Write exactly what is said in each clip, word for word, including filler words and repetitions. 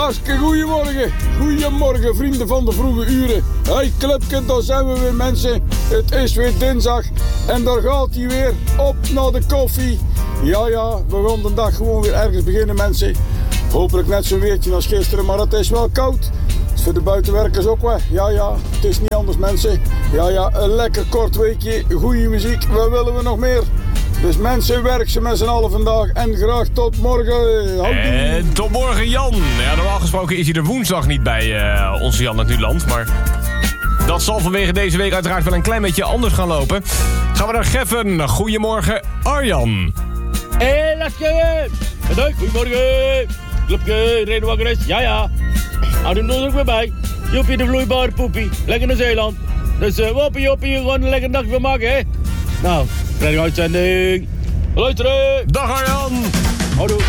hartstikke goedemorgen. Goedemorgen, vrienden van de vroege uren. Hey clubje, daar zijn we weer mensen. Het is weer dinsdag en daar gaat hij weer op naar de koffie. Ja, ja, we gaan de dag gewoon weer ergens beginnen, mensen. Hopelijk net zo'n weertje als gisteren, maar het is wel koud. Is voor de buitenwerkers ook weg. Ja, ja, het is niet anders, mensen. Ja, ja, een lekker kort weekje, goede muziek. Wat willen we nog meer? Dus mensen, werk ze met z'n allen vandaag. En graag tot morgen. Houdoe. En tot morgen, Jan. Ja, normaal gesproken is hij er woensdag niet bij uh, onze Jan uit Nuland. Maar dat zal vanwege deze week uiteraard wel een klein beetje anders gaan lopen. Gaan we naar Geffen. Goedemorgen, Arjan. Hé, hey, laat je. Goedemorgen. Clubje, reden wakker is. Ja, ja. Hou er nog ook weer bij. Joppie de vloeibare poepie. Lekker naar Zeeland. Dus uh, woppie, joppie, gewoon een lekker dag weer maken, hè. Nou, prettige uitzending. Luisteren. Dag Arjan. Houdoe.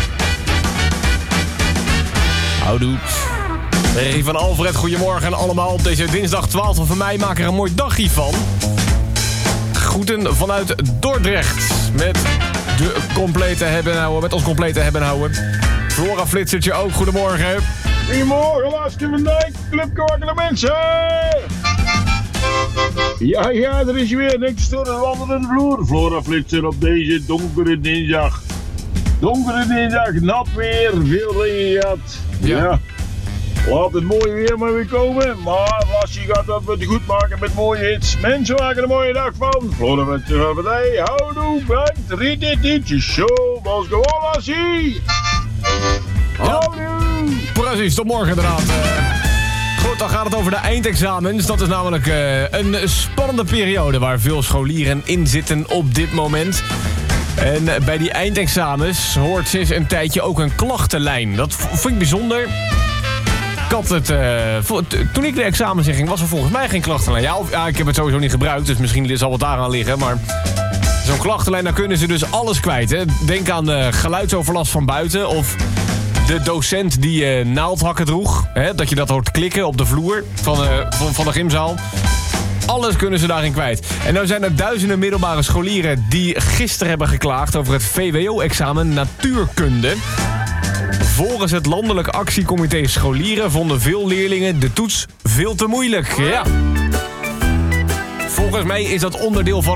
Houdoe. Regie van Alfred, goedemorgen allemaal. Op deze dinsdag twaalfde van mei maken er een mooi dagje van. Groeten vanuit Dordrecht. Met de complete hebben houden. Met ons complete hebben houden. Flora Flitsertje ook, goedemorgen. Goedemorgen, Laaske van Dijk. Clubje wakkere mensen. Ja, ja, er is weer niks door de wandelende vloer. Flora Flitser op deze donkere dinsdag. Donkere dinsdag, nat weer, veel regen gehad. Ja. ja. Laat het mooie weer maar weer komen. Maar Lassie gaat dat wat goed maken met mooie hits. Mensen maken er een mooie dag van. Flora Flitser van Dijk, houdoe, bedankt. Riet dit niet, show was gewoon Lassie. Houdoe. Precies, tot morgen inderdaad. Goed, dan gaat het over de eindexamens. Dat is namelijk uh, een spannende periode waar veel scholieren in zitten op dit moment. En uh, bij die eindexamens hoort sinds een tijdje ook een klachtenlijn. Dat v- vind ik bijzonder. Ik had het, uh, vo- t- toen ik de examens in ging, was er volgens mij geen klachtenlijn. Ja, of, ja, ik heb het sowieso niet gebruikt, dus misschien zal het daaraan liggen. Maar zo'n klachtenlijn, daar kunnen ze dus alles kwijt. Hè. Denk aan uh, geluidsoverlast van buiten of de docent die uh, naaldhakken droeg. Hè, dat je dat hoort klikken op de vloer van, uh, van, van de gymzaal. Alles kunnen ze daarin kwijt. En nou zijn er duizenden middelbare scholieren die gisteren hebben geklaagd over het V W O-examen natuurkunde. Volgens het Landelijk Actiecomité Scholieren vonden veel leerlingen de toets veel te moeilijk. Ja. Volgens mij is dat onderdeel van